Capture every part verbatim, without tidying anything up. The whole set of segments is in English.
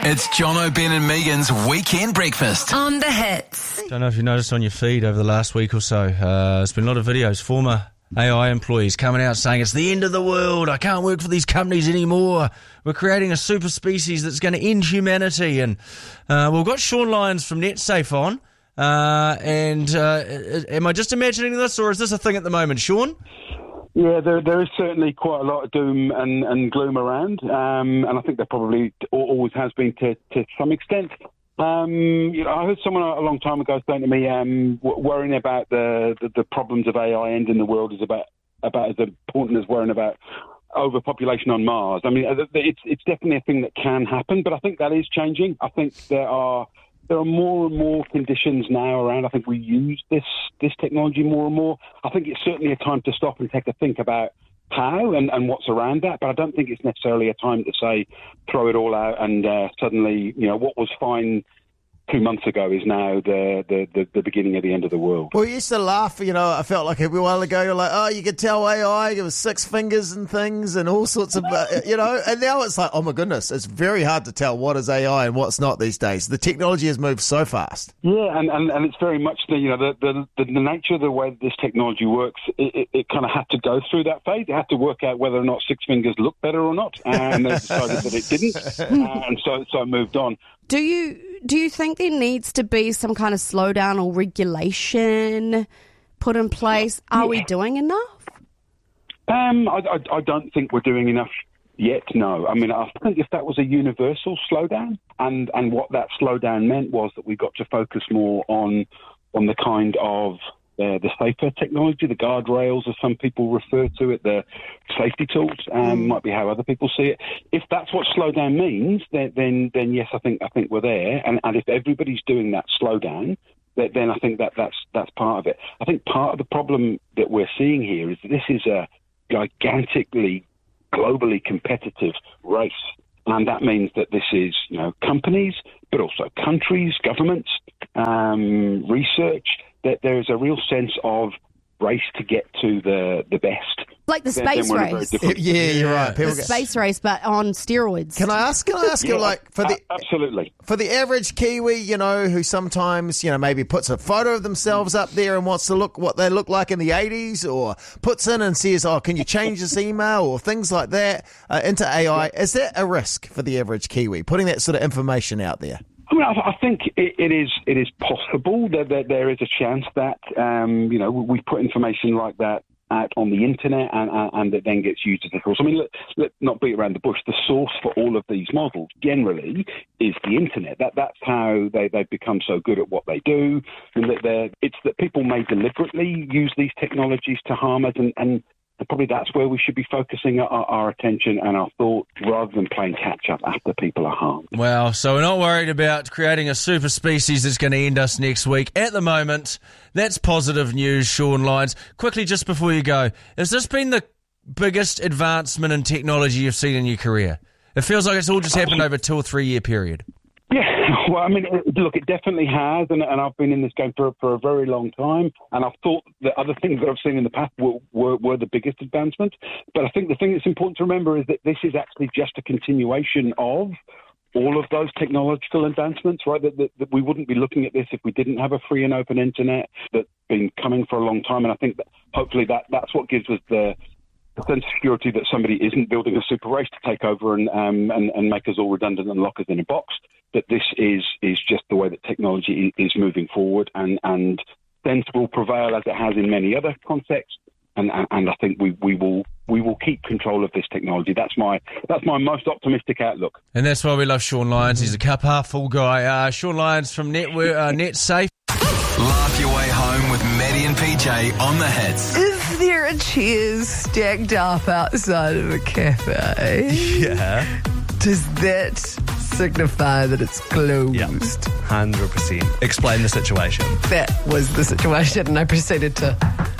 It's John O'Ben and Megan's Weekend Breakfast. On the Hits. Don't know if you noticed on your feed over the last week or so, uh, there's been a lot of videos, former A I employees coming out saying it's the end of the world, I can't work for these companies anymore, we're creating a super species that's going to end humanity. And uh, we've got Sean Lyons from NetSafe on, uh, and uh, am I just imagining this, or is this a thing at the moment, Sean? Yeah, there there is certainly quite a lot of doom and, and gloom around, um, and I think there probably always has been to, to some extent. Um, you know, I heard someone a long time ago saying to me, um, worrying about the, the, the problems of A I ending the world is about about as important as worrying about overpopulation on Mars. I mean, it's it's definitely a thing that can happen, but I think that is changing. I think there are there are more and more conditions now around. I think we use this this technology more and more. I think it's certainly a time to stop and take a think about how and, and what's around that, but I don't think it's necessarily a time to say throw it all out and uh, suddenly, you know, what was fine two months ago is now the, the, the, the beginning of the end of the world. Well, we used to laugh, you know, I felt like a while ago, you're like, oh, you could tell A I, it was six fingers and things and all sorts of, uh, you know, and now it's like, oh my goodness, it's very hard to tell what is A I and what's not these days. The technology has moved so fast. Yeah, and, and, and it's very much the, you know, the, the, the nature of the way that this technology works, it, it, it kind of had to go through that phase. It had to work out whether or not six fingers looked better or not, and they decided that it didn't, uh, and so, so I moved on. Do you do you think there needs to be some kind of slowdown or regulation put in place? Are yeah. we doing enough? Um, I, I, I don't think we're doing enough yet, no. I mean, I think if that was a universal slowdown, and, and what that slowdown meant was that we got to focus more on on the kind of Uh, the safer technology, the guardrails, as some people refer to it, the safety tools, um, mm. might be how other people see it. If that's what slowdown means, then then, then yes, I think I think we're there. And, and if everybody's doing that slowdown, then, then I think that that's that's part of it. I think part of the problem that we're seeing here is that this is a gigantically, globally competitive race. And that means that this is, you know, companies, but also countries, governments, um, research, that there is a real sense of race to get to the, the best. Like the then, space then race. Yeah, you're right. People the get... space race, but on steroids. Can I ask, can I ask yeah, you, like, for the... Absolutely. For the average Kiwi, you know, who sometimes, you know, maybe puts a photo of themselves up there and wants to look what they look like in the eighties, or puts in and says, oh, can you change this email, or things like that, uh, into A I, is that a risk for the average Kiwi, putting that sort of information out there? I mean, I, I think it, it is it is possible that, that there is a chance that, um, you know, we put information like that out on the internet and, and, and it then gets used as a source. I mean, let, let's not beat around the bush. The source for all of these models generally is the internet. That That's how they, they've become so good at what they do. And that it's that people may deliberately use these technologies to harm us, and, and probably that's where we should be focusing our, our attention and our thought, rather than playing catch-up after people are harmed. Well, so we're not worried about creating a super species that's going to end us next week. At the moment, that's positive news, Sean Lyons. Quickly, just before you go, has this been the biggest advancement in technology you've seen in your career? It feels like it's all just happened over a two or three-year period. Yeah, well, I mean, look, it definitely has, and, and I've been in this game for, for a very long time, and I've thought that other things that I've seen in the past were, were, were the biggest advancement. But I think the thing that's important to remember is that this is actually just a continuation of all of those technological advancements, right? That, that, that we wouldn't be looking at this if we didn't have a free and open internet that's been coming for a long time, and I think that hopefully that, that's what gives us the the sense of security that somebody isn't building a super race to take over and, um, and and make us all redundant and lock us in a box. That this is is just the way that technology is moving forward, and and sense will prevail as it has in many other contexts. And and, and I think we, we will we will keep control of this technology. That's my that's my most optimistic outlook. And that's why we love Sean Lyons. He's a cup half full guy. Uh, Sean Lyons from Network, uh, NetSafe. Laugh your way home with Maddie and P J on the Hits. Is there a chair stacked up outside of a cafe? Yeah. Does that signify that it's closed? Yeah, one hundred percent. Explain the situation. That was the situation, and I proceeded to,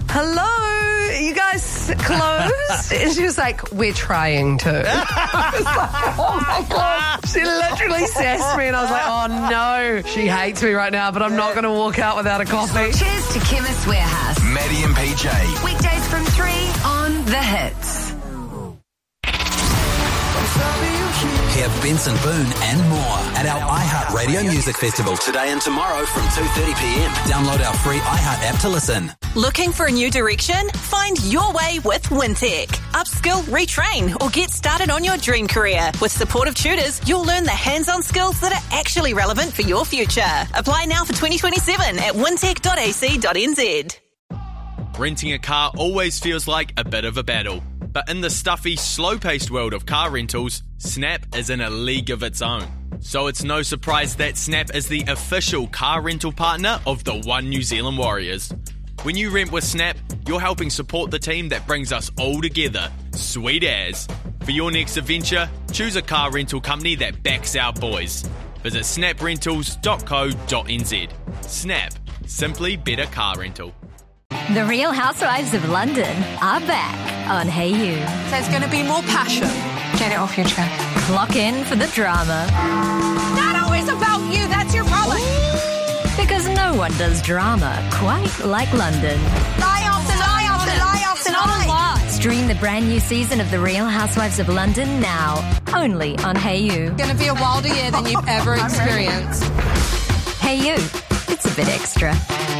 hello, you guys closed? And she was like, we're trying to. I was like, oh my God. She literally sassed me, and I was like, oh no, she hates me right now, but I'm not going to walk out without a coffee. Cheers to Chemist Warehouse. Maddie and P J. Weekdays from three on The Hits. hear Benson Boone and more at our iHeartRadio Music Festival today and tomorrow from two thirty p.m. Download our free iHeart app to listen. Looking for a new direction? Find your way with Wintech. Upskill, retrain, or get started on your dream career. With supportive tutors, you'll learn the hands-on skills that are actually relevant for your future. Apply now for twenty twenty-seven at wintech dot a c dot n z. Renting a car always feels like a bit of a battle. But in the stuffy, slow-paced world of car rentals, Snap is in a league of its own. So it's no surprise that Snap is the official car rental partner of the One New Zealand Warriors. When you rent with Snap, you're helping support the team that brings us all together. Sweet as. For your next adventure, choose a car rental company that backs our boys. Visit snap rentals dot co dot n z. Snap. Simply better car rental. The Real Housewives of London are back on Hey You. There's going to be more passion. Get it off your chest. Clock in for the drama. Not always about you, that's your problem. Because no one does drama quite like London. Lie after lie after lie after lie. Stream the brand new season of The Real Housewives of London now. Only on Hey You. It's going to be a wilder year than you've ever experienced. Hey You. It's a bit extra.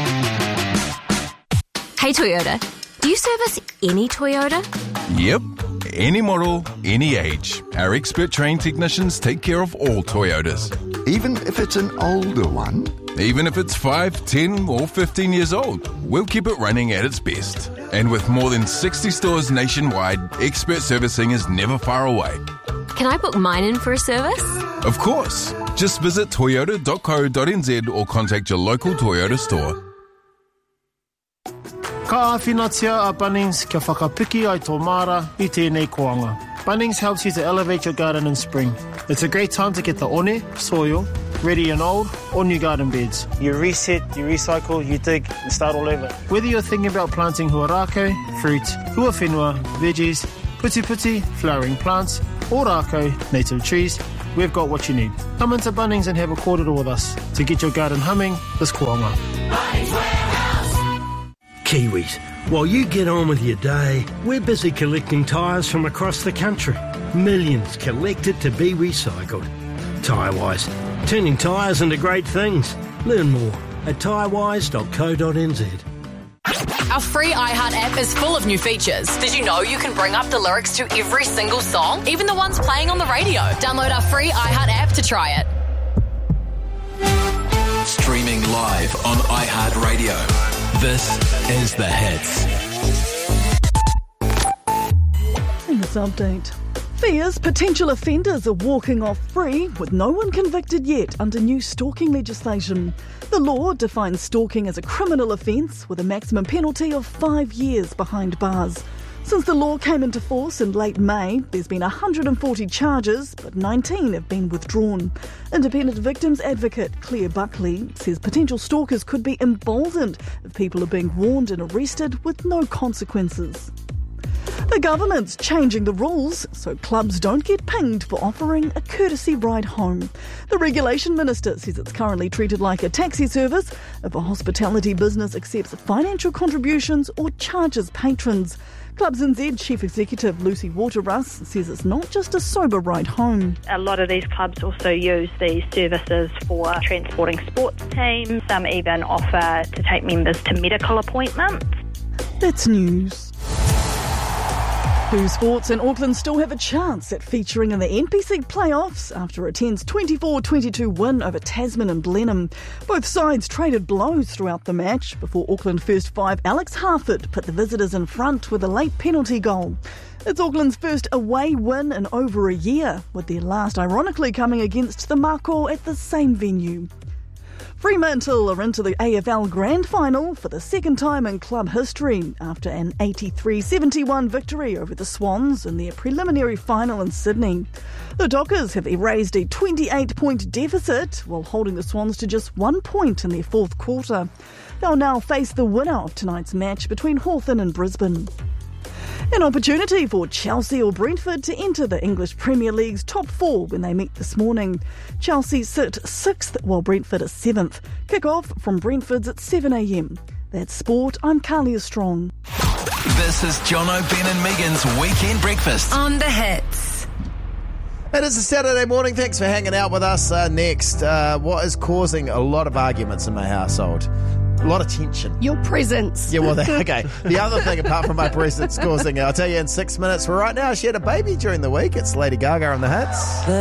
Hey Toyota, do you service any Toyota? Yep, any model, any age. Our expert trained technicians take care of all Toyotas. Even if it's an older one? Even if it's five, ten or fifteen years old, we'll keep it running at its best. And with more than sixty stores nationwide, expert servicing is never far away. Can I book mine in for a service? Of course. Just visit toyota dot co dot n z or contact your local Toyota store. Ka awhinatia a Bunnings kia whakapiki ai tō mara I tēnei koanga. Bunnings helps you to elevate your garden in spring. It's a great time to get the one, soil, ready in old or new garden beds. You reset, you recycle, you dig and start all over. Whether you're thinking about planting huarako, fruit, huawhenua, veggies, puti puti, flowering plants, or rako, native trees, we've got what you need. Come into Bunnings and have a kōrero with us to get your garden humming this koanga. Kiwis, while you get on with your day, we're busy collecting tyres from across the country. Millions collected to be recycled. Tyrewise, turning tyres into great things. Learn more at tyrewise dot co dot n z. Our free iHeart app is full of new features. Did you know you can bring up the lyrics to every single song, even the ones playing on the radio? Download our free iHeart app to try it. Streaming live on iHeartRadio. This is The Hits. In this update, fears potential offenders are walking off free with no one convicted yet under new stalking legislation. The law defines stalking as a criminal offence with a maximum penalty of five years behind bars. Since the law came into force in late May, there's been one hundred forty charges, but nineteen have been withdrawn. Independent victims advocate Claire Buckley says potential stalkers could be emboldened if people are being warned and arrested with no consequences. The government's changing the rules so clubs don't get pinged for offering a courtesy ride home. The Regulation Minister says it's currently treated like a taxi service if a hospitality business accepts financial contributions or charges patrons. Clubs N Z Chief Executive Lucy Waterruss says it's not just a sober ride home. A lot of these clubs also use these services for transporting sports teams. Some even offer to take members to medical appointments. That's news. Who Sports and Auckland still have a chance at featuring in the N P C playoffs after a tense twenty-four twenty-two win over Tasman and Blenheim. Both sides traded blows throughout the match before Auckland first five Alex Harford put the visitors in front with a late penalty goal. It's Auckland's first away win in over a year, with their last ironically coming against the Mako at the same venue. Fremantle are into the A F L Grand Final for the second time in club history after an eighty-three seventy-one victory over the Swans in their preliminary final in Sydney. The Dockers have erased a twenty-eight point deficit while holding the Swans to just one point in their fourth quarter. They'll now face the winner of tonight's match between Hawthorn and Brisbane. An opportunity for Chelsea or Brentford to enter the English Premier League's top four when they meet this morning. Chelsea sit sixth while Brentford is seventh. Kick-off from Brentford's at seven a m. That's sport. I'm Carlia Strong. This is John O'Ben and Megan's Weekend Breakfast On The Hits. It is a Saturday morning. Thanks for hanging out with us. Uh, next, uh, what is causing a lot of arguments in my household? A lot of tension. Your presence. Yeah, well, the, okay. The other thing, apart from my presence causing it, I'll tell you in six minutes. For right now, she had a baby during the week. It's Lady Gaga on the hits.